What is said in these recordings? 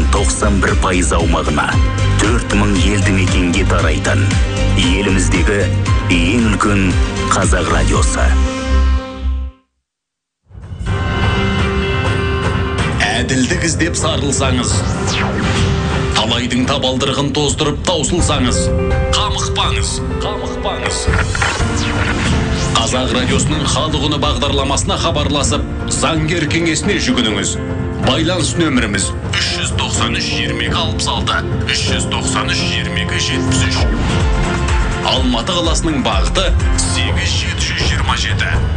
91% аумағына 4000 елді мекенге тарайтын еліміздегі ең үлкен қазақ радиосы. Әділдік іздеп сарылсаңыз, талайдың табалдырығын тоздырып таусылсаңыз, қамықпаңыз. Қазақ радиосының халық үні бағдарламасына хабарласып, заңгер кеңесіне жүгініңіз. Байланыс нөміріміз 393-22-66, 393-22-73. Алматы қаласының бағыты 8727.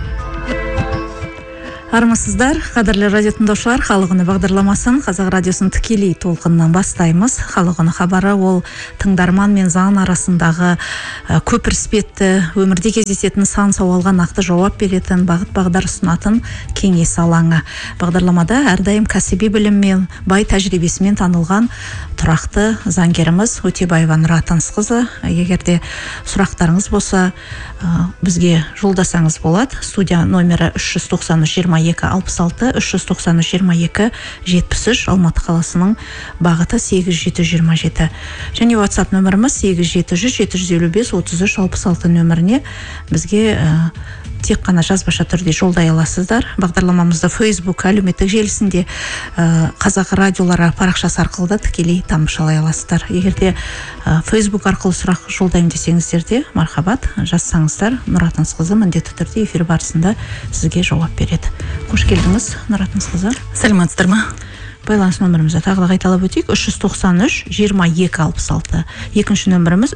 Армысыздар, қадірлі радио тыңдаушылар, халық үні бағдарламасын Қазақ радиосын тікелей толқыннан бастаймыз. Халық үні хабары ол тыңдарман мен заң арасындағы көпір іспетті, өмірде кездесетін сан сауалға нақты жауап беретін, бағыт бағдар ұсынатын кеңес алаңы. Бағдарламада әрдайым кәсіби біліммен, бай тәжірибесімен танылған тұрақты заңгеріміз Өтебаева Нұра Таңсықызы. Егерде сұрақтарыңыз болса, бізге жолдасаңыз болады. Студия номері 393-22-66, 393-22-73, Алматы қаласының бағыты 8727. Және WhatsApp нөміріміз 870-755-33-66 нөміріне бізге тек қана жазбаша түрде жолдай аласыздар. Бағдарламамызды Facebook әлеуметтік желісінде қазақ радиолары парақшасы арқылы да тікелей тамашалай аласыздар. Егерде Facebook арқылы сұрақ жолдайым десеңіздер де мархабат, жазсаңыздар, Нұра Таңсықызы міндетті түрде эфир барысында сізге жауап береді. Қош келдіңіз, Нұра Таңсықызы. Сәлеметсіздер ме? Байланыс нөмірімізді тағы да қайталап өтейік. 393-22-66. Екінші нөміріміз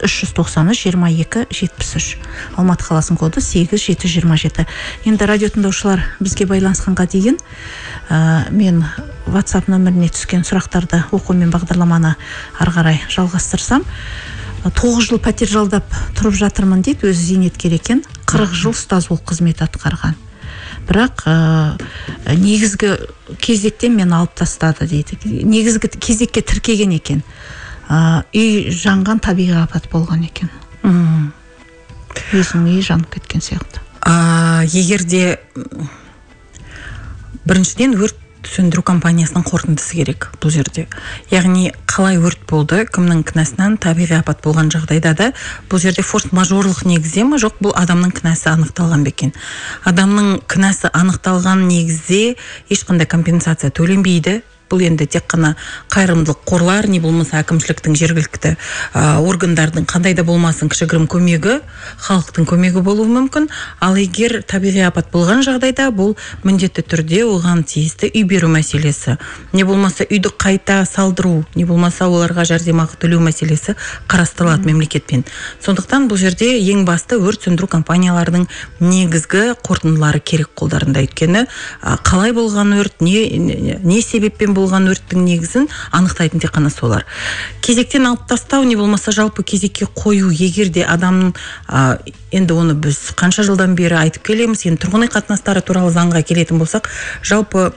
393-22-73. Алматы қаласының коды 8727. Енді радио тыңдаушылар бізге байланысқанға дейін мен WhatsApp нөміріне түскен сұрақтарды оқу мен бағдарламаны ары қарай жалғастырсам, 9 жыл пәтер жалдап тұрып жатырмын дейді, өзі зейнеткер екен, 40 жыл ұстаз болып қызмет атқарған. Бірақ негізгі кезектен мені алып тастады дейді. Негізгі кезекке тіркеген екен. Үй жанған, табиғи апат болған екен. Өзінің үй жанып кеткен сияқты. Егерде біріншіден өрт сөндіру компаниясының қорытындысы керек бұл жерде. Яғни қалай өрт болды, кімнің кінәсінен табиғи апат болған жағдайда да бұл жерде форс-мажорлық негізде ме, жоқ, бұл адамның кінәсі анықталған бекен. Адамның кінәсі анықталған негізде ешқандай компенсация төленбейді. Бұл енді тек қана қайырымдылық қорлар, не болмаса әкімшіліктің жергілікті органдардың қандай да болмасын кішігірім көмегі, халықтың көмегі болуы мүмкін. Ал егер табиғи апат болған жағдайда бұл міндетті түрде оған тиісті үй беру мәселесі, не болмаса үйді қайта салдыру, не болмаса оларға жәрдемақы төлеу мәселесі қарастырылады мемлекетпен. Сондықтан бұл жерде ең басты өрт сөндіру компанияларының негізгі қорытындылары керек қолдарында. Өйткені қалай болған өрт, не себеппен болған өрттің негізін анықтайтын тек қана солар. Кезектен алып тастау, не болмаса жалпы кезекке қою, егерде адамның енді оны біз қанша жылдан бері айтып келеміз, енді тұрғын үй қатынастары туралы заңға келетін болсақ, жалпы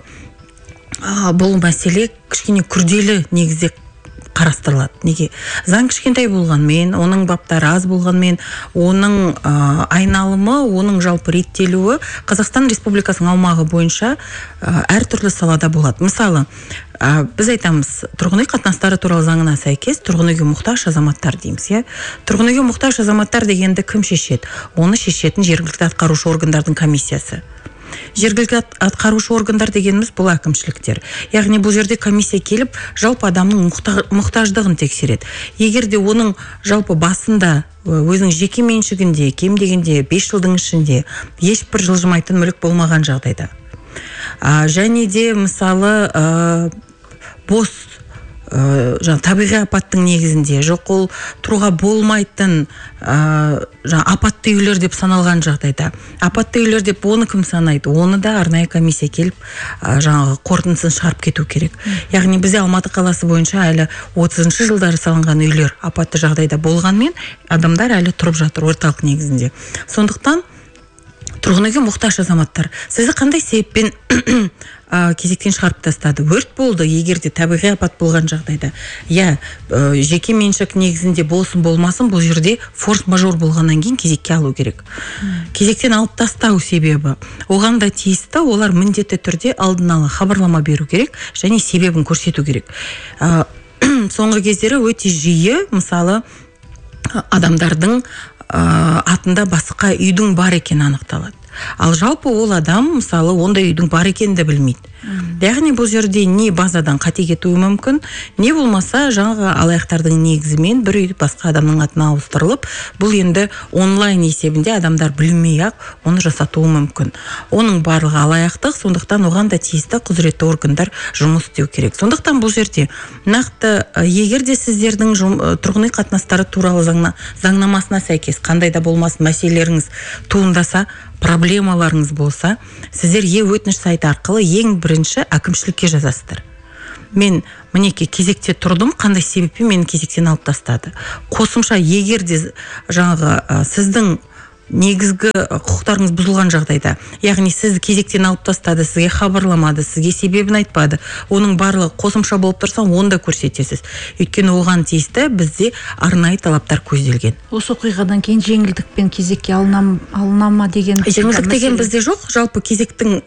бұл мәселе кішкене күрделі негізде қарастырылады. Неге? Заң кішкентай болғанмен, оның баптары аз болғанмен, оның айналымы, оның жалпы реттелуі Қазақстан Республикасының аумағы бойынша әртүрлі салада болады. Мысалы, біз айтамыз, тұрғын үй қатынастары туралы заңына сәйкес тұрғын үйге мұқтаж азаматтар дейміз, иә? Тұрғын үйге мұқтаж азаматтар дегенді кім шешеді? Оны шешетін жергілікті атқарушы органдардың комиссиясы. Жергілікті атқарушы органдар дегеніміз бұл әкімшіліктер. Яғни бұл жерде комиссия келіп, жалпы адамның мұқтаждығын тексереді. Егерде оның жалпы басында өзінің жеке меншігінде, кем дегенде 5 жылдың ішінде ешбір жылжымайтын мүлік болмаған жағдайда. Және де мысалы бос табиғи апаттың негізінде, жоқ ол тұруға болмайтын апатты үйлер деп саналған жағдайда. Апатты үйлер деп оны кім санайды? Оны да арнайы комиссия келіп қорытындысын шығарып кету керек. Яғни бізде Алматы қаласы бойынша әлі 30-шы жылдары салынған үйлер апатты жағдайда болғанмен адамдар әлі тұрып жатыр орталық негізінде. Сондықтан тұрғын үйге мұқтаж азаматтар. Сізді қандай себеппен кезектен шығарып тастады? Өрт болды, егер де табиғи апат болған жағдайда. Жеке меншік негізінде болсын болмасын, бұл жерде форс-мажор болғаннан кейін кезекке алу керек. Кезектен алып тастау себебі оған да тиісті, олар міндетті түрде алдын ала хабарлама беру керек және себебін көрсету керек. Соңғы кездері өте жиі, мысалы, адамдардың атында басқа үйдің бар екені анықталады. Ал жалпы ол адам, мысалы, ондай үйдің бар екенін де білмейді. Яғни бұл жерде не базадан қате кетуі мүмкін, не болмаса жаңағы алаяқтардың негізімен бір үй басқа адамның атына ауыстырылып, бұл енді онлайн есебінде адамдар білмей-ақ оны жасатуы мүмкін. Оның барлығы алаяқтық, сондықтан оған да тиісті құзыретті органдар жұмыс істеу керек. Сондықтан бұл жерде нақты егер де сіздердің тұрғын үй қатынастары туралы заңнамасына сәйкес қандай да болмасын мәселелеріңіз туындаса, проблемаларыңыз болса, сіздер өтініш сайты арқылы ең бірінші әкімшілікке жазасыздар. Мен мінеки кезекте тұрдым, қандай себеппен мені кезектен алып тастады. Қосымша егер де жаңағы сіздің негізгі құқықтарыңыз бұзылған жағдайда, яғни сізді кезектен алып тастады, сізге хабарламады, сізге себебін айтпады, оның барлығы қосымша болып тұрса, оны да көрсетесіз. Өйткені оған тиісті бізде арнайы талаптар көзделген. Осы оқиғадан кейін жеңілдікпен кезекке алына ма деген? Жеңілдік деген бізде жоқ. Жалпы кезектің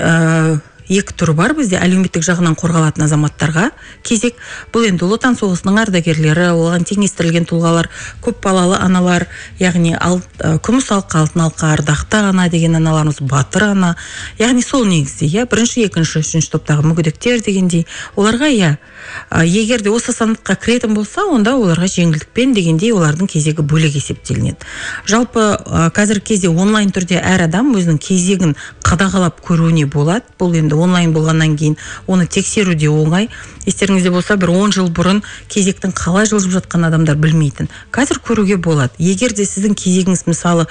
екі түрі бар бізде. Әлеуметтік жағынан қорғалатын азаматтарға кезек. Бұл енді Ұлы Отан соғысының ардагерлері, оған теңестірілген тұлғалар, көп балалы аналар, яғни күміс алқа, алтын алқа, ардақты ана деген аналарымыз, батыр ана. Яғни сол негізде, бірінші, екінші, үшінші топтағы мүгедектер дегендей. Оларға егер де осы санатқа кіретін болса, онда оларға жеңілдікпен дегендей олардың кезегі бөлек есептелінеді. Жалпы қазіргі кезде онлайн түрде әр адам өзінің кезегін қадағалап көруіне болады. Бұл енді онлайн болғаннан кейін оны тексеруде оңай. Естеріңізде болса, бір 10 жыл бұрын кезектің қалай жылжып жатқан адамдар білмейтін. Қазір көруге болады. Егер де сіздің кезегіңіз мысалы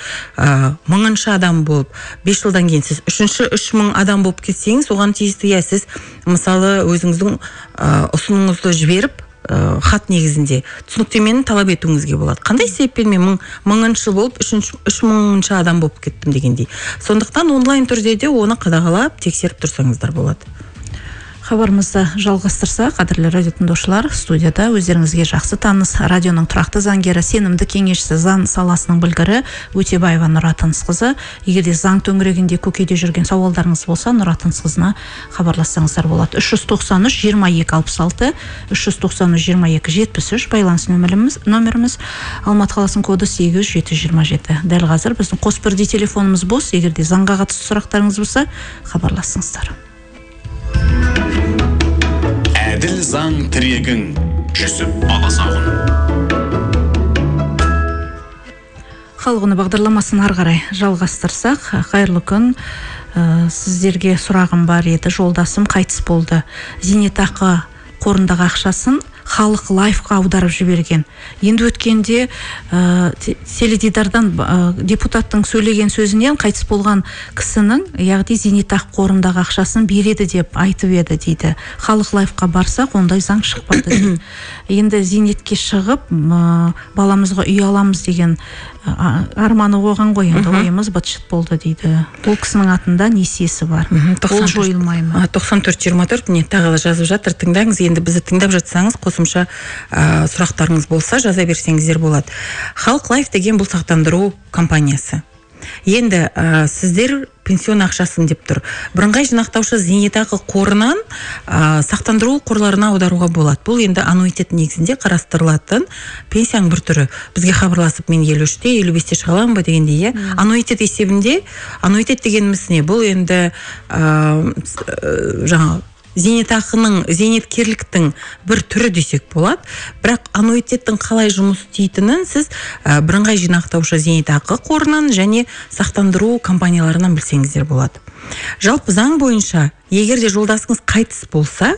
1000-шы адам болып, 5 жылдан кейін сіз 3000 адам болып кетсеңіз, оған тиісті сіз мысалы өзіңіздің ұсыныңызды жіберіп, хат негізінде түсініктемені талап етуіңізге болады. Қандай себеппен мен 1000-шы болып 3000-шы адам болып кеттім дегендей. Сондықтан онлайн түрде де оны қадағалап, тексеріп тұрсаңыздар болады. Хабарымызды жалғастырса, қадірлі радио тыңдаушылар, студияда өздеріңізге жақсы таныс радионың тұрақты заңгері, сенімді кеңесшісі, заң саласының білгірі Өтебаева Нұратынсқызы. Егер де заң төңірегінде көкейде жүрген сауалдарыңыз болса, Нұратынсқызына хабарлассаңыздар болады. 393-22-66, 393-22-73 байланыс нөміріміз, Алматы қаласының коды 8727. Дәл қазір біздің қосбірдей телефонымыз бос. Егер де заңға қатысты сұрақтарыңыз болса, хабарлассаңыздар. Әділ заң тірегің, Жүсіп Баласағұн. Халық үні бағдарламасын ары қарай жалғастырсақ, қайырлы күн. Сіздерге сұрағым бар еді. Жолдасым қайтыс болды. Зейнетақы қорындағы ақшасын Халық лайфқа аударып жіберген. Енді өткенде теледидардан депутаттың сөйлеген сөзінен қайтыс болған кісінің, яғни зейнетақы қорындағы ақшасын береді деп айтып еді дейді. Халық лайфқа барсақ, ондай заң шықпады. Енді зейнетке шығып, баламызға үй аламыз деген арманы оған ғой, енді ойымыз быт-шыт болды дейді. Ол кісінің атында несиесі бар. Ол жойылмай ма? 94-24 не тағы жазып жатыр. Тыңдаңыз, енді бізді тыңдап жатсаңыз, қосымша сұрақтарыңыз болса, жаза берсеңіздер болады. Халық лайф деген бұл сақтандыру компаниясы. Енді сіздер пенсион ақшасын деп тұр. Бірыңғай жинақтаушы зейнетақы қорынан сақтандыру қорларына аударуға болады. Бұл енді аннуитет негізінде қарастырылатын пенсияның бір түрі. Бізге хабарласып, мен 53-те, 55-те шығаламын ба дегенде, аннуитет есебінде, аннуитет дегеніміз не? Бұл енді жаңа зейнетақының, зейнеткерліктің бір түрі десек болады. Бірақ аннуитеттің қалай жұмыс істейтінін сіз бірыңғай жинақтаушы зейнетақы қорынан және сақтандыру компанияларынан білсеңіздер болады. Жалпы заң бойынша, егер де жолдасыңыз қайтыс болса,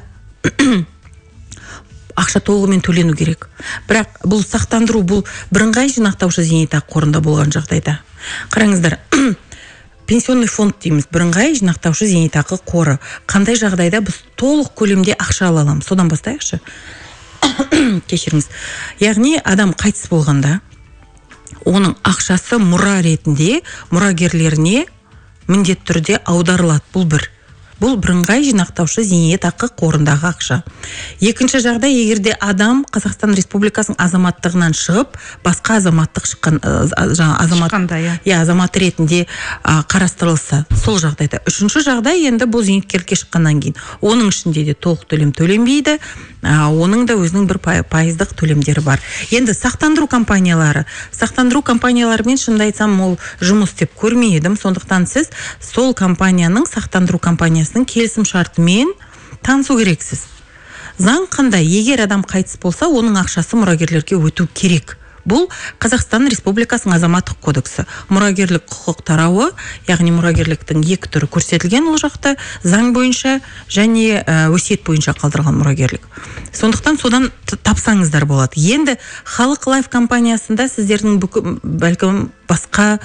ақша толығымен төлену керек. Бірақ бұл сақтандыру, бұл бірыңғай жинақтаушы зейнетақы қорында болған жағдайда. Қараңыздар, пенсионный фонд дейміз, бірыңғай жинақтаушы зейнетақы қоры. Қандай жағдайда біз толық көлемде ақша ала аламыз? Содан бастайықшы. Кешіріңіз. Яғни адам қайтыс болғанда, оның ақшасы мұра ретінде мұрагерлеріне міндетті түрде аударылады. Бұл бірыңғай жинақтаушы зейнетақы қорындағы ақша. Екінші жағдай, егерде адам Қазақстан Республикасының азаматтығынан шығып, басқа азаматтық шыққан азамат ретінде қарастырылса, сол жағдайда. Үшінші жағдай, енді бұл зейнеткерлікке шыққаннан кейін. Оның ішінде де толық төлем төленбейді, оның да өзінің бір пайыздық төлемдері бар. Енді сақтандыру компанияларымен шынымды айтсам, ол жұмыс деп көрмедім. Сондықтан сіз сол компанияның, сақтандыру компаниясының келісім шартымен танысу керексіз. Заң қандай? Егер адам қайтыс болса, оның ақшасы мұрагерлерге өту керек. Бұл Қазақстан Республикасының азаматтық кодексі. Мұрагерлік құқық тарауы, яғни мұрагерліктің екі түрі көрсетілген ол жақта, заң бойынша және өсиет бойынша қалдырылған мұрагерлік. Сондықтан содан тапсаңыздар болады. Енді Халық Лайф компаниясында сіздердің бәлкім басқа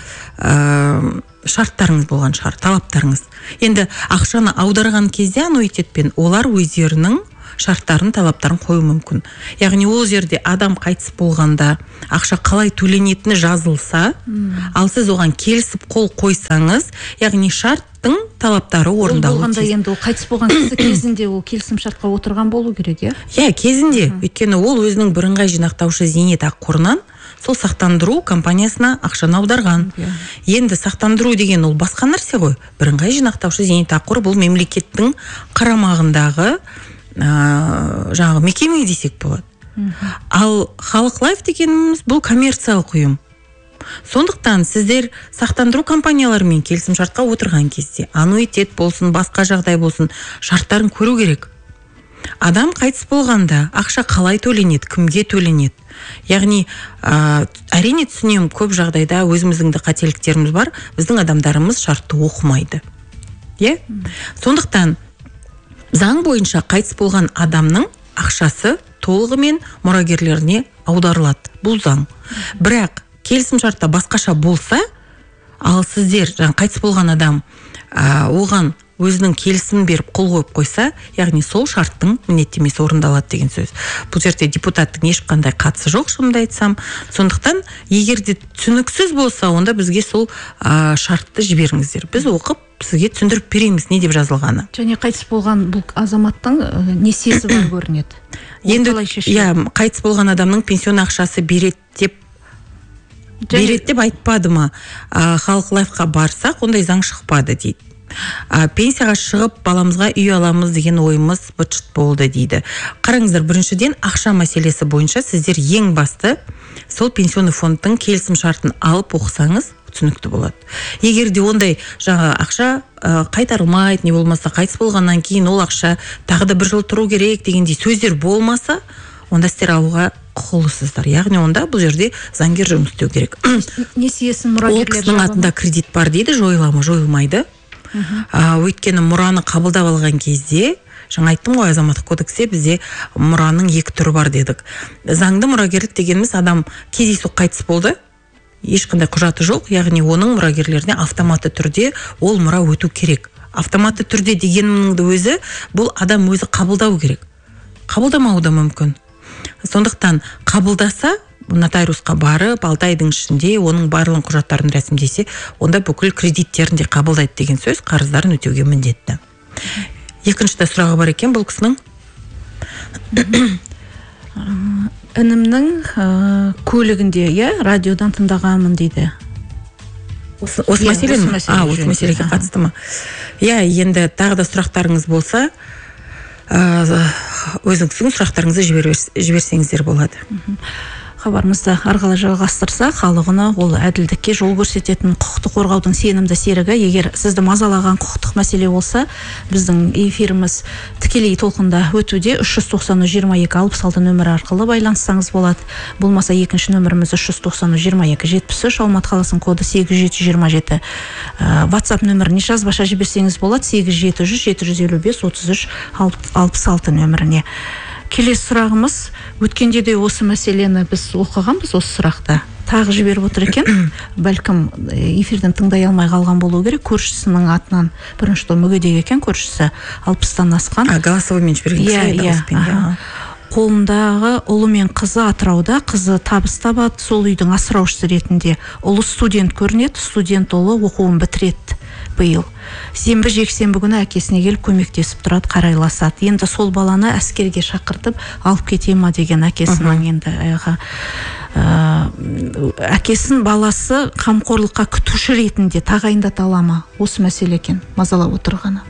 шарттарыңыз болған шығар, талаптарыңыз. Енді ақшаны аударған кезде аннуитетпен олар өздерінің шарттарын, талаптарын қою мүмкін. Яғни ол жерде адам қайтыс болғанда ақша қалай төленетіні жазылса, ал сіз оған келісіп қол қойсаңыз, яғни шарттың талаптары орындалуы тиіс. Енді ол қайтыс болған кезінде ол келісім шартқа отырған болу керек, иә? Кезінде, өйткені ол өзінің бірыңғай жинақтаушы зейнетақы қорынан сол сақтандыру компаниясына ақшаны аударған. Енді сақтандыру деген ол басқа нәрсе ғой. Бірыңғай жинақтаушы зейнетақы қоры бұл мемлекеттің қарамағындағы жаңағы мекеме десек болады. Ал Халық Лайф дегеніміз бұл коммерциялық ұйым. Сондықтан сіздер сақтандыру компанияларымен келісім шартқа отырған кезде аннуитет болсын, басқа жағдай болсын, шарттарын көру керек. Адам қайтыс болғанда ақша қалай төленеді, кімге төленеді? Яғни, әрине түсінем, көп жағдайда өзіміздің де қателіктеріміз бар, біздің адамдарымыз шартты оқымайды. Сондықтан заң бойынша қайтыс болған адамның ақшасы толығымен мұрагерлеріне аударылады. Бұл заң. Бірақ келісім шартта басқаша болса, ал сіздер қайтыс болған адам оған өзінің келісімін беріп қол қойып қойса, яғни сол шарттың міндеттемесі орындалады деген сөз. Бұл жерде депутаттың ешқандай қатысы жоқ, шынымды айтсам. Сондықтан, егер де түсініксіз болса, онда бізге сол шартты жіберіңіздер. Біз оқып, сізге түсіндіріп береміз не деп жазылғаны. Және қайтыс болған бұл азаматтың несиесі бар көрінеді. Енді, қайтыс болған адамның пенсион ақшасы береді деп айтпады ма? Халық Лайфқа барсақ, ондай заң шықпады дейді. Пенсияға шығып баламызға үй аламыз деген ойымыз быт-шыт болды дейді. Қараңыздар, біріншіден ақша мәселесі бойынша сіздер ең басты сол пенсионный фондтың келісім шартын алып оқысаңыз түсінікті болады. Егер де ондай ақша қайтарылмайды, не болмаса қайтыс болғаннан кейін ол ақша тағы да бір жыл тұру керек дегендей сөздер болмаса, онда сіздер алуға құқылысыздар. Яғни онда бұл жерде заңгер жұмыс істеу керек. Несиесін мұрагерлер ол кісінің атында кредит бар дейді, жойыла ма, жойылмайды. Өйткені мұраны қабылдап алған кезде, жаңа айттым ғой, азаматтық кодексте бізде мұраның екі түрі бар дедік. Заңды мұрагерлік дегеніміз адам кездейсоқ қайтыс болды, ешқандай құжаты жоқ, яғни оның мұрагерлеріне автоматты түрде ол мұра өту керек. Автоматты түрде дегенімнің өзі бұл адам өзі қабылдау керек. Қабылдамауы да мүмкін. Сондықтан қабылдаса, нотариусқа барып, 6 айдың ішінде оның барлық құжаттарын рәсімдесе, онда бүкіл кредиттерін де қабылдайды деген сөз, қарыздарын өтеуге міндетті. Екінші сұрағы бар екен бұл кісінің. Інімнің көлігінде, радиодан тыңдағанмын дейді. Осы мәселеге қатысты ма? Енді тағы да сұрақтарыңыз болса, өзіңіздің сұрақтарыңызды жіберсеңіздер болады. Хабарымызды арқылы жалғастырса, халық үні ол әділдікке жол көрсететін құқықтық қорғаудың сенімді серігі. Егер сізді мазалаған құқықтық мәселе болса, біздің эфиріміз тікелей толқында өтуде. 390-22-66 нөмірі арқылы байланыссаңыз болады. Болмаса екінші нөміріміз 390-22-73, Алматы қаласының коды 8727. WhatsApp нөміріне жазбаша жіберсеңіз болады, 8700-755-33-66 нөміріне. Келесі сұрағымыз, өткенде де осы мәселені біз оқығанбыз осы сұрақта. Тағы жіберіп отыр екен. Бәлкім эфирден тыңдай алмай қалған болу керек. Көршісінің атынан, бірінші мүгедек екен, көршісі 60-тан асқан. Голосовоймен жіберген. Қолындағы ұлы мен қызы Атырауда, қызы табыс табады, сол үйдің асыраушысы ретінде. Ұлы студент көрінеді, студент ұлы оқуын бітіреді. биыл. Сенбі жексенбі күні әкесіне келіп көмектесіп тұрады, қарайласады. Енді сол баланы әскерге шақыртып алып кете ма деген әкесінің енді әкесін баласы қамқорлыққа күтуші ретінде тағайындата ала ма? Осы мәселе екен мазалап отырғаны.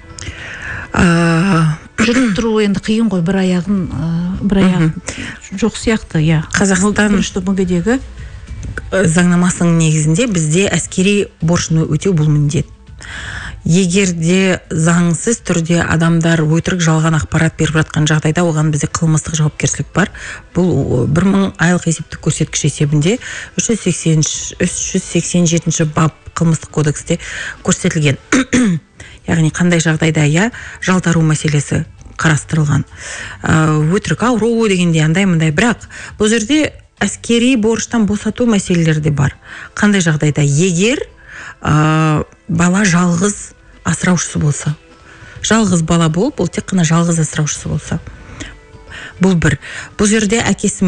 Жүріп тұру енді қиын ғой, бір аяғын жоқ сияқты. Қазақстан мүгедегі заңнамасының негізінде бізде әскери борышын өтеу бұл міндет. Егер де заңсыз түрде адамдар өтірік жалған ақпарат беріп жатқан жағдайда, оған бізде қылмыстық жауапкершілік бар. Бұл 1000 айлық есептік көрсеткіш есебінде 387 бап қылмыстық кодексте көрсетілген. Яғни қандай жағдайда жалтару мәселесі қарастырылған. Өтірік ауру дегенде андай-мындай, бірақ бұл жерде әскери борыштан босату мәселелері де бар. Қандай жағдайда? Егер бала жалғыз асыраушысы болса, жалғыз бала болып, бұл тек қана жалғыз асыраушысы болса, бұл бір. Бұл жерде әкесі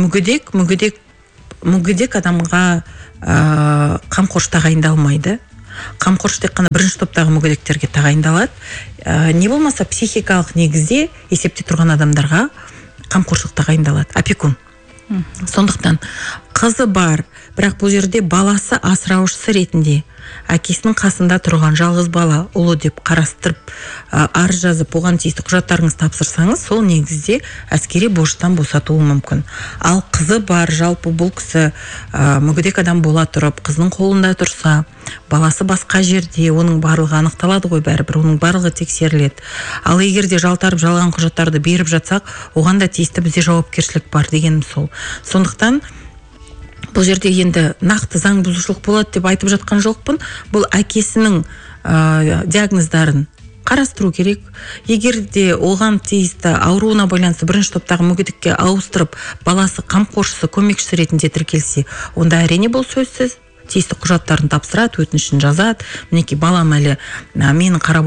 мүгедек адамға қамқоршы тағайындалмайды. Қамқоршы тек қана бірінші топтағы мүгедектерге тағайындалады. Не болмаса психикалық негізде есепте тұрған адамдарға қамқоршылық тағайындалады, опекун. Сондықтан қызы бар, бірақ бұл жерде баласы асыраушысы ретінде әкесінің қасында тұрған жалғыз бала ұлы деп қарастырып арыз жазып, оған тиісті құжаттарыңыз тапсырсаңыз, сол негізде әскери борыштан босатуы мүмкін. Ал қызы бар, жалпы бұл кісі мүгедек адам бола тұрып, қызының қолында тұрса, баласы басқа жерде, оның барлығы анықталады ғой, бәрібір оның барлығы тексеріледі. Ал егер де жалтарып жалған құжаттарды беріп жатсақ, оған да тиісті бізде жауапкершілік бар дегенім сол. Сондықтан бұл жерде енді нақты заң бұзушылық болады деп айтып жатқан жоқпын. Бұл әкесінің диагноздарын қарастыру керек. Егер де оған тиісті ауруына байланысты бірінші топтағы мүгедекке ауыстырып, баласы қамқоршысы, көмекшісі ретінде тіркелсе, онда әрине бұл сөзсіз. Тиісті құжаттарын тапсырады, өтінішін жазады. Мінекей балам әлі мені қарап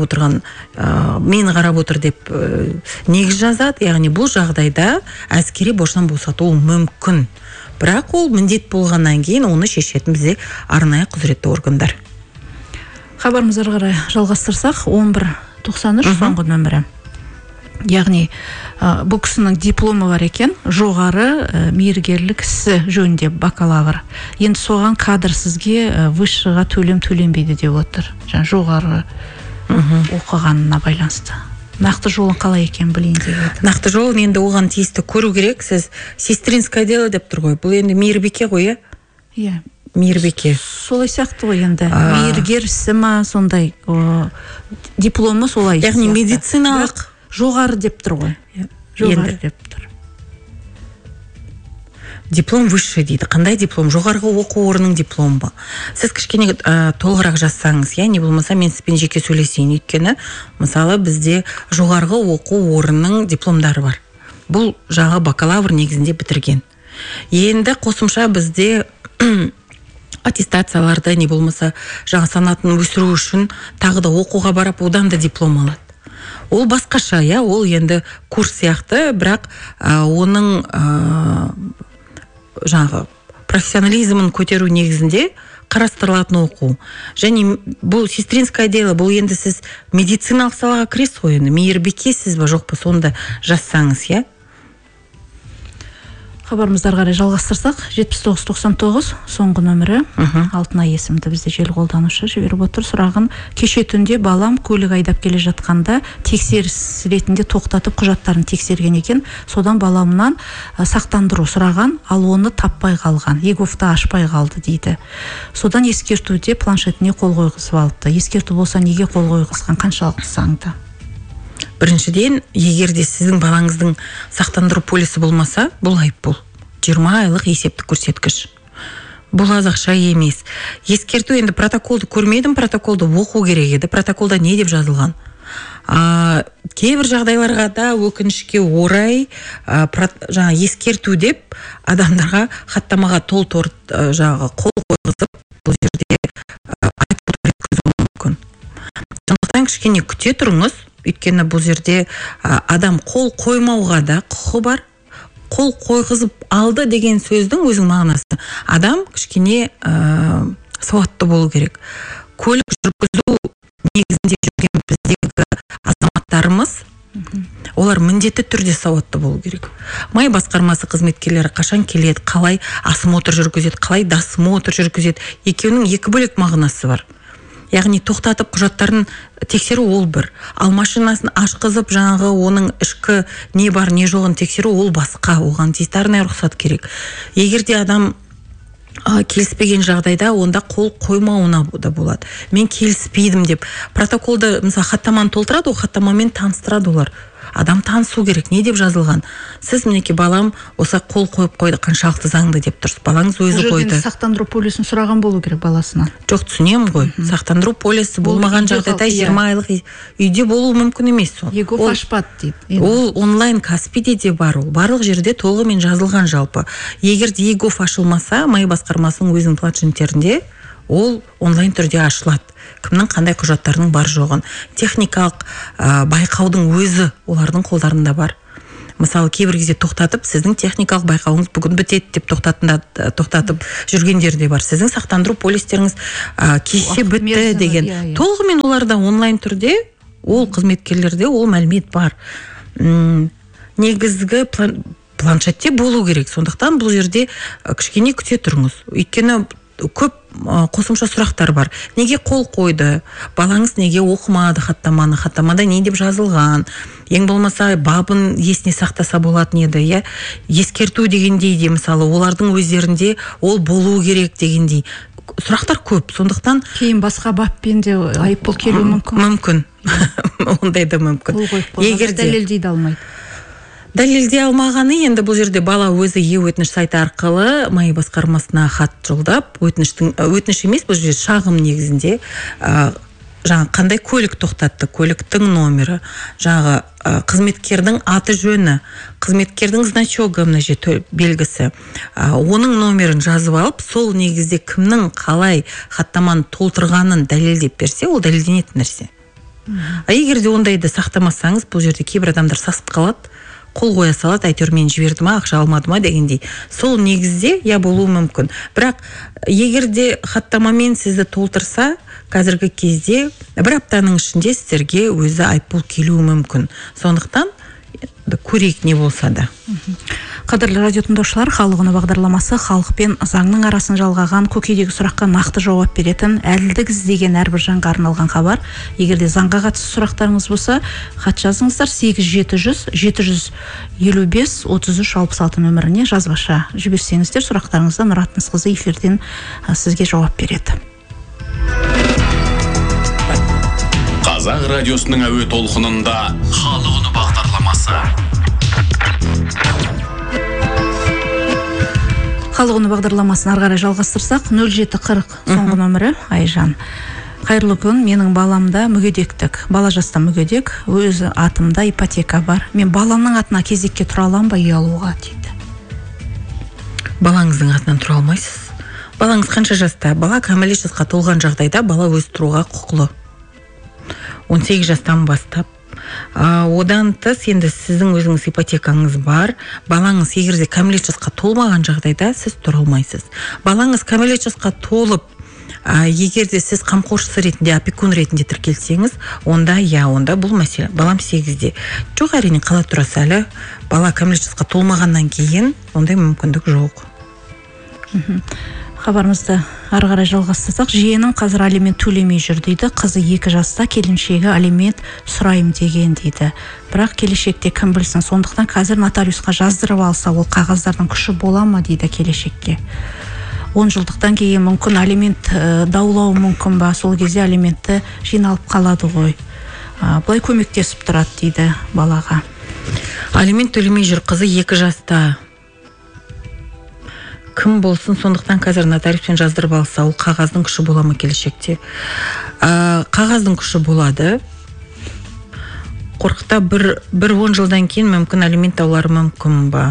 отыр деп негіз жазады. Яғни бұл жағдайда әскери борыштан босатуы мүмкін. Бірақ ол міндет болғаннан кейін оны шешетін бізде арнайы құзыретті органдар. Хабарымызды қарай жалғастырсақ, 1193 соңғы нөмірі. Яғни бұл кісінің дипломы бар екен, жоғары мейіргерлік ісі жөнінде бакалавр. Енді соған кадр сізге высшыға төленбейді деп отыр. Жоғары оқығанына байланысты. Нақты жолын қалай екен білейін деп отыр. Нақты жолын енді оған тиісті көру керек. Сіз сестринское дело деп тұр ғой. Бұл енді мейірбике ғой, Иә. Мейірбике. Солай сияқты ғой енді. Мейіргер ісі ма, сондай дипломы солай. Яғни медициналық жоғары деп тұр ғой. Жоғары деп тұр. Диплом высший дейді. Қандай диплом? Жоғарғы оқу орнының дипломы ба? Сіз кішкене толығырақ жазсаңыз, не болмаса мен сізбен жеке сөйлесейін. Өйткені, мысалы, бізде жоғарғы оқу орнының дипломдары бар. Бұл жағы бакалавр негізінде бітірген. Енді қосымша бізде аттестацияларды, не болмаса жаңа санатын өсіру үшін тағы да оқуға барып, одан да диплом алады. Ол басқаша, ол енді курс сияқты, бірақ оның жаңағы профессионализмін көтеру негізінде қарастырылатын оқу. Және бұл сестринское дело, бұл енді сіз медициналық салаға кіресіз ғой, енді мейірбикесіз ба жоқ па, сонда жазсаңыз, Хабарымыздар қарай жалғастырсақ, 7999 соңғы нөмірі, Алтынай есімді бізде желі қолданушы жіберіп отыр. Сұрағын: кеше түнде балам көлік айдап келе жатқанда тексеріс ретінде тоқтатып құжаттарын тексерген екен. Содан баламнан сақтандыру сұраған, ал оны таппай қалған. Еговты ашпай қалды дейді. Содан ескертуде планшетіне қол қойғызып алыпты. Ескерту болса неге қол қойғызған, қаншалықты заңды? Біріншіден, егер де сіздің балаңыздың сақтандыру полисі болмаса, бұл айыппұл. 20 айлық есептік көрсеткіш. Бұл аз ақша емес. Ескерту, енді протоколды көрмедім, протоколды оқу керек еді. Протоколда не деп жазылған? Кейбір жағдайларға да өкінішке орай ескерту деп адамдарға хаттамаға қол қойғызып, бұл жерде айыппұл өткізуі мүмкін. Сондықтан кішкене күте тұрыңыз. Өйткені бұл жерде адам қол қоймауға да құқы бар. Қол қойғызып алды деген сөздің өзінің мағынасы. Адам кішкене сауатты болу керек. Көлік жүргізу негізінде жүрген біздегі азаматтарымыз олар міндетті түрде сауатты болу керек. Май басқармасы қызметкерлері қашан келеді, қалай осмотр жүргізеді, қалай досмотр жүргізеді, екеуінің екі бөлек мағынасы бар. Яғни тоқтатып құжаттарын тексеру ол бір, ал машинасын ашқызып жаңағы оның ішкі не бар не жоғын тексеру ол басқа, оған тиісті рұқсат керек. Егер де адам келіспеген жағдайда онда қол қоймауына да болады. Мен келіспейдім деп протоколды мысалы хаттаманы толтырады, ол хаттамамен таныстырады олар. Адам танысу керек, не деп жазылған. Сіз мінеки балам осы қол қойып қойды, қаншалықты заңды деп тұрсыз. Балаңыз өзі қойды. Сақтандыру полисін сұраған болу керек баласынан. Жоқ, түсінемін ғой. Сақтандыру полисі болмаған жағдайда 20 айлық үйде болуы мүмкін емес. ЕГО ашпады дейді. Ол онлайн Каспиде де бар, ол барлық жерде толығымен жазылған жалпы. Егер де ЕГО ашылмаса, май басқармасының өзінің планшеттерінде ол онлайн түрде ашылады. Кімнің қандай құжаттарының бар жоғын. Техникалық байқаудың өзі олардың қолдарында бар. Мысалы, кейбір кезде тоқтатып, сіздің техникалық байқауыңыз бүгін бітеді деп тоқтатып жүргендер де бар. Сіздің сақтандыру полистеріңіз кеше бітті деген. Толығымен оларда онлайн түрде, ол қызметкерлерде ол мәлімет бар. Негізгі планшетте болу керек. Сондықтан бұл жерде кішкене күте тұрыңыз. Өйткені көп қосымша сұрақтар бар. Неге қол қойды? Балаңыз неге оқымады хаттаманы? Хаттамада не деп жазылған? Ең болмаса бабын есіне сақтаса болатын еді, ескерту дегендей де мысалы олардың өздерінде ол болу керек дегендей сұрақтар көп. Сондықтан кейін басқа баппен де айыппұл келуі мүмкін. Мүмкін. Ондай да мүмкін. Егер дәлелдей алмайды. Дәлелдей алмағаны енді бұл жерде бала өзі өтініш сайты арқылы май басқармасына хат жолдап, өтініш емес, бұл жерде шағым негізінде жаңа қандай көлік тоқтатты, көліктің номері, жаңа қызметкердің аты жөні, қызметкердің значогы мына жерде белгісі, оның номерін жазып алып, сол негізде кімнің қалай хаттаманы толтырғанын дәлелдеп берсе, ол дәлелденетін нәрсе. Егер де ондайды сақтамасаңыз, бұл жерде кейбір адамдар сасып қалады, қол қоя салады, әйтеуір мен жіберді ма, ақша алмады ма дегендей. Сол негізде болуы мүмкін. Бірақ егер де хаттамамен сізді толтырса, қазіргі кезде бір аптаның ішінде сіздерге өзі айыппұл келуі мүмкін. Сондықтан көрейік не болса да. Қадірлі радио тыңдаушылар, халық үні бағдарламасы халық пен заңның арасын жалғаған, көкейдегі сұраққа нақты жауап беретін, әділдік іздеген әрбір жанға арналған хабар. Егер де заңға қатысты сұрақтарыңыз болса, хат жазыңыздар 8700-755-3366 нөміріне жазбаша жіберсеңіздер, сұрақтарыңыздан Нұрат Нысқызы эфирден сізге жауап береді. Қазақ радиосының әуе толқынында халық үні бағдарламасы. Халық үні бағдарламасын ары қарай жалғастырсақ, 0740 соңғы нөмірі Айжан. Қайырлы күн, менің баламда мүгедектік, бала жаста мүгедек, өз атымда ипотека бар. Мен баламның атына кезекке тұра аламын ба үй алуға дейді. Балаңыздың атынан тұра алмайсыз. Балаңыз қанша жаста? Бала кәмелет жасқа толған жағдайда бала өз тұруға құқылы. 18 жастан бастап. Одан тыс енді сіздің өзіңіз ипотекаңыз бар. Балаңыз егерде кәмелет жасқа толмаған жағдайда сіз тұра алмайсыз. Балаңыз кәмелет жасқа толып, егерде сіз қамқоршысы ретінде, опекун ретінде тіркелсеңіз, онда бұл мәселе. Балам 8-де. Жоқ, әрине қала тұрасы әлі. Бала кәмелет жасқа толмағаннан кейін ондай мүмкіндік жоқ. Хабарымызды ары қарай жалғастырсақ, жиенім қазір алимент төлемей жүр дейді. Қызы 2 жаста, келіншегі алимент сұрайым деген дейді. Бірақ келешекте кім білсін, сондықтан қазір нотариусқа жаздырып алса, ол қағаздардың күші бола ма дейді келешекке. 10 жылдықтан кейін мүмкін алимент даулауы мүмкін ба, сол кезде алиментті жиналып қалады ғой. Бұлай көмектесіп тұрады дейді балаға. Алимент төлемей жүр, қызы 2 жаста. Кім болсын, сондықтан қазір нотариуспен жаздырып алса, ол қағаздың күші бола ма келешекте? Қағаздың күші болады. Қорқыта бір 10 жылдан кейін мүмкін алимент даулары мүмкін ба?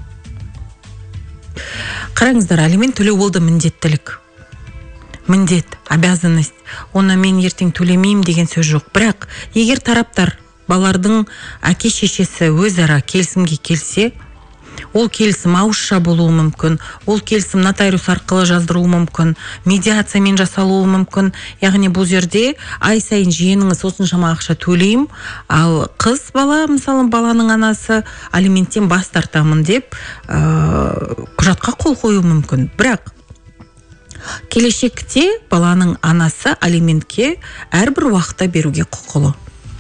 Қараңыздар, алимент төлеу ол да міндеттілік. Міндет, обязанность. Оны мен ертең төлемеймін деген сөз жоқ. Бірақ егер тараптар балалардың әке шешесі өзара келісімге келсе, ол келісім ауызша болуы мүмкін, ол келісім нотариус арқылы жаздыруы мүмкін, медиациямен жасалуы мүмкін. Яғни бұл жерде ай сайын жиеніңіз осыншама ақша төлейм, ал қыз бала, мысалы баланың анасы алименттен бас тартамын деп құжатқа қол қою мүмкін. Бірақ келешекте баланың анасы алиментке әрбір уақытта беруге құқылы.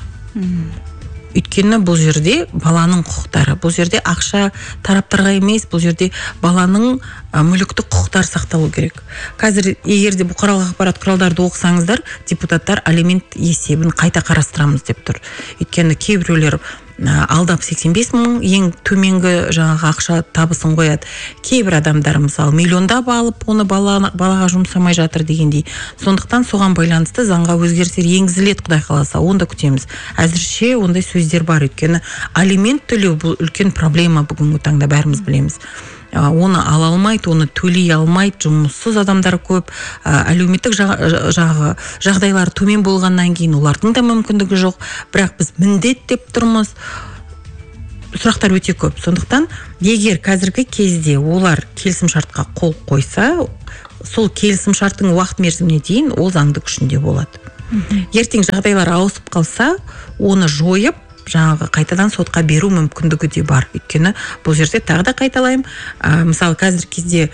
Өйткені бұл жерде баланың құқықтары, бұл жерде ақша тараптарға емес, бұл жерде баланың мүліктік құқықтары сақталу керек. Қазір егерде бұқаралық ақпарат құралдарды оқысаңыздар, депутаттар алимент есебін қайта қарастырамыз деп тұр. Өйткені кейбіреулер алдап 85 мың ең төменгі жаңағы ақша табысын қояды. Кейбір адамдар мысалы миллиондап алып, оны балаға жұмсамай жатыр дегендей. Сондықтан соған байланысты заңға өзгерістер енгізіледі, Құдай қаласа, оны да күтеміз. Әзірше ондай сөздер бар, өйткені алимент төлеу бұл үлкен проблема бүгінгі таңда, бәріміз білеміз. Оны ала алмайды, оны төлей алмайды, жұмыссыз адамдар көп, әлеуметтік жағдайлары төмен болғаннан кейін олардың да мүмкіндігі жоқ. Бірақ біз міндет деп тұрмыз. Сұрақтар өте көп. Сондықтан егер қазіргі кезде олар келісім шартқа қол қойса, сол келісім шарттың уақыт мерзіміне дейін ол заңды күшінде болады. Ертең жағдайлар ауысып қалса, оны жойып жаңағы қайтадан сотқа беру мүмкіндігі де бар. Өйткені бұл жерде тағы да қайталайым, мысалы қазір кезде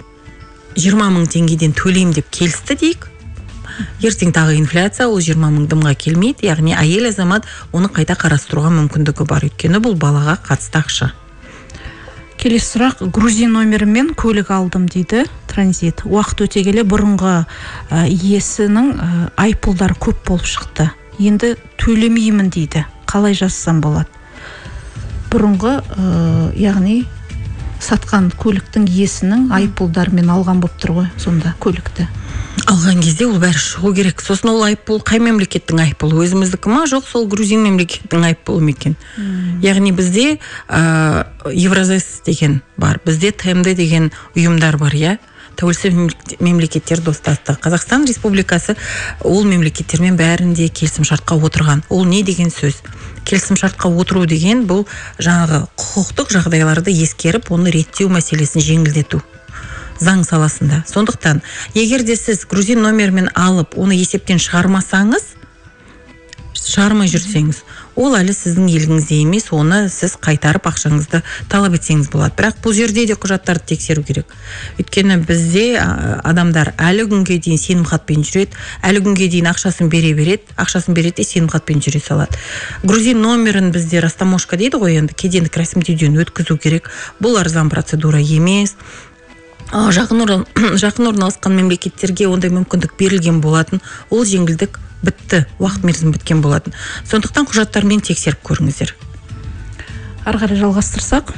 20 мың теңгеден төлейм деп келісті дейік. Ертең тағы инфляция, ол 20 мың дымға келмейді. Яғни әйел азамат оны қайта қарастыруға мүмкіндігі бар. Өйткені бұл балаға қатысты ақша. Келесі сұрақ, грузин номерімен көлік алдым дейді, транзит. Уақыт өте келе бұрынғы иесінің айыппұлдары көп болып шықты. Енді төлемеймін дейді. Қалай жазсам болады? Бұрынғы, яғни сатқан көліктің иесінің айыппұлдарымен алған болып тұр ғой, сонда көлікті. Алған кезде ол бәрі шығу керек. Сосын ол айыппұл қай мемлекеттің айыппұлы? Өзіміздікі ма, жоқ сол грузин мемлекеттің айыппұлы ма екен? Яғни бізде Евразес деген бар, бізде ТМД деген ұйымдар бар, иә? Тәуелсіз мемлекеттер достастығы. Қазақстан Республикасы ол мемлекеттермен бәрінде келісім шартқа отырған. Ол не деген сөз? Келісім шартқа отыру деген бұл жаңағы құқықтық жағдайларды ескеріп, оны реттеу мәселесін жеңілдету заң саласында. Сондықтан, егер де сіз грузин номермен алып, оны есептен шығармасаңыз, шығармай жүрсеңіз, ол әлі сіздің еліңізде емес, оны сіз қайтарып ақшаңызды талап етсеңіз болады. Бірақ бұл жерде де құжаттарды тексеру керек. Өйткені бізде адамдар әлі күнге дейін сенімхатпен жүреді, әлі күнге дейін ақшасын береді, сенімхатпен жүре салады. Грузин номерін бізде растаможка дейді ғой, енді кедендік рәсімдеуден өткізу керек. Бұл арзан процедура емес. Жақын орналасқан мемлекеттерге ондай мүмкіндік берілген болатын, ол жеңілдік бітті, уақыт мерзімі біткен болатын. Сондықтан құжаттармен тексеріп көріңіздер. Ары қарай жалғастырсақ,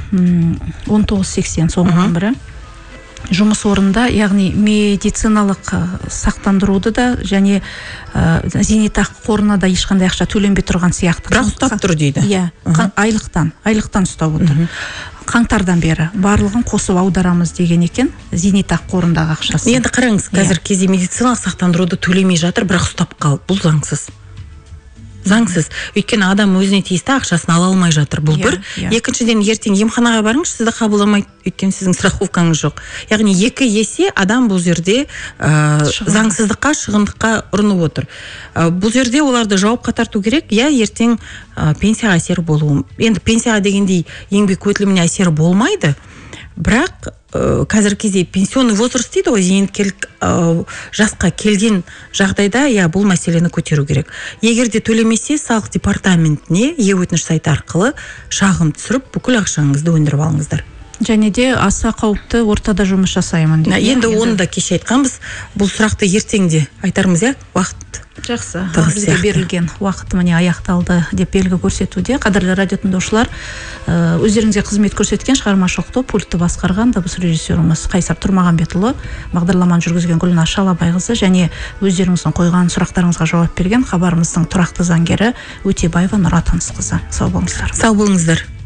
1980 соңғы бірі. Жұмыс орында, яғни медициналық сақтандыруды да және зейнетақы қорына да ешқандай ақша төленбей тұрған сияқты. Бірақ ұстап тұр дейді. Иә, айлықтан ұстап отыр. Қаңтардан бері барлығын қосып аударамыз деген екен, зейнетақы қорындағы ақшасы. Енді қараңыз, қазір кезде медициналық сақтандыруды төлемей жатыр, бірақ ұстап қалды. Бұл заңсыз. Заңсыз. Өйткені адам өзіне тиісті ақшасын ала алмай жатыр. Бұл бір. Екіншіден, ертең емханаға барыңыз, сізді қабылдамайды, өйткені сіздің страховкаңыз жоқ. Яғни 2 есе адам бұл жерде заңсыздыққа, шығындыққа ұрынып отыр. Бұл жерде оларды жауапқа тарту керек. Я ертең пенсияға әсері болуы. Енді пенсияға дегендей еңбек өтіліміне әсері болмайды. Бірақ қазір кезде пенсионный возраст дейді ғой, зейнеткерлік жасқа келген жағдайда бұл мәселені көтеру керек. Егер де төлемесе, салық департаментіне е-өтініш сайты арқылы шағым түсіріп, бүкіл ақшаңызды өндіріп алыңыздар. Және де аса қауіпті ортада жұмыс жасаймын дейді. Енді оны да кеше айтқанбыз. Бұл сұрақты ертең де айтармыз, уақыт. Жақсы, бізге берілген уақыт міне аяқталды деп белгі көрсетуде. Қадірлі радио тыңдаушылар, өздеріңізге қызмет көрсеткен шығармашылық топ, пультті басқарған дыбыс режиссеріміз Қайсар Тұрмағанбетұлы, бағдарламаны жүргізген Гүлнар Шалабайқызы және өздеріңіздің қойған сұрақтарыңызға жауап берген хабарымыздың тұрақты заңгері Өтебаева Нұра Тынысқызы. Сау болыңыздар. Сау болыңыздар.